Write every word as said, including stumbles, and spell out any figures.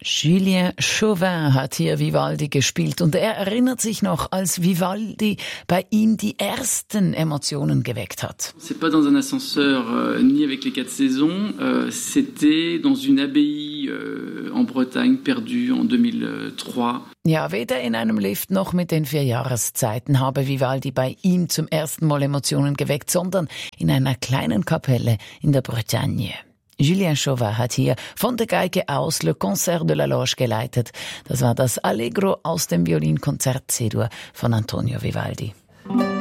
Julien Chauvin hat hier Vivaldi gespielt und er erinnert sich noch, als Vivaldi bei ihm die ersten Emotionen geweckt hat. C'est pas dans un ascenseur euh, ni avec les quatre saisons, euh, c'était dans une abbaye euh, en Bretagne perdue en deux mille trois. Ja, weder in einem Lift noch mit den vier Jahreszeiten habe Vivaldi bei ihm zum ersten Mal Emotionen geweckt, sondern in einer kleinen Kapelle in der Bretagne. Julien Chauvin hat hier von der Geige aus Le Concert de la Loge geleitet. Das war das Allegro aus dem Violinkonzert C-Dur von Antonio Vivaldi.